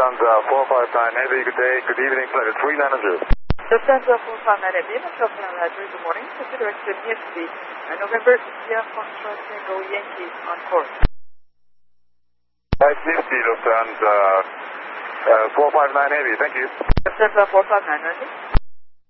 Lufthansa 459 Heavy, good day, good evening, flight 3900. Lufthansa 459 Heavy, Metropolitan Library, good morning. Consider exit near speed. November India Foxtrot Tango Yankee on course. Nifty, Lufthansa 459 Heavy, thank you. Lufthansa 459 Heavy.